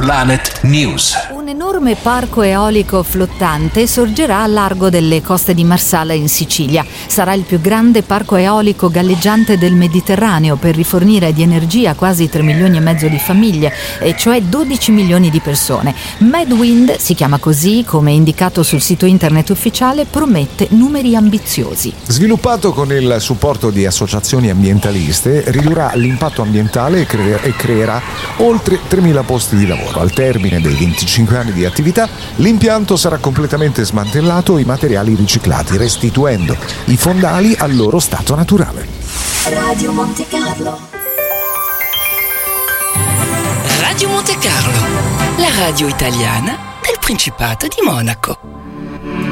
Planet News. Un enorme parco eolico flottante sorgerà a largo delle coste di Marsala in Sicilia. Sarà il più grande parco eolico galleggiante del Mediterraneo per rifornire di energia quasi 3 milioni e mezzo di famiglie, e cioè 12 milioni di persone. Medwind, si chiama così come indicato sul sito internet ufficiale, promette numeri ambiziosi. Sviluppato con il supporto di associazioni ambientaliste, ridurrà l'impatto ambientale e creerà oltre 3.000 posti di lavoro. Al termine dei 25 anni di attività, l'impianto sarà completamente smantellato e i materiali riciclati, restituendo i fondali al loro stato naturale. Radio Monte Carlo. Radio Monte Carlo, la radio italiana del Principato di Monaco.